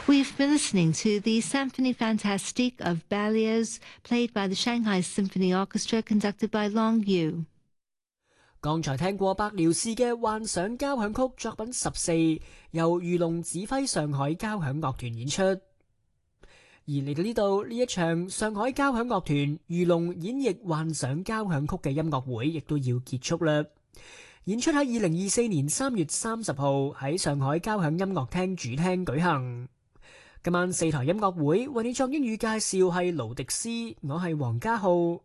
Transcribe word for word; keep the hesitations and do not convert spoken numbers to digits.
We've been listening to the Symphony Fantastique of Berlioz, played by the Shanghai Symphony Orchestra, conducted by Long Yu。 剛才聽過白遼士嘅幻想交響曲作品十四，由魚龍指揮上海交響樂團演出。而嚟到呢度，呢一場上海交響樂團魚龍演繹幻想交響曲嘅音樂會，亦都要結束啦。演出喺二零二四年三月三十號喺上海交響音樂廳主廳舉行。今晚四台音樂會為你作英語介紹係勞迪斯，我係黃家浩。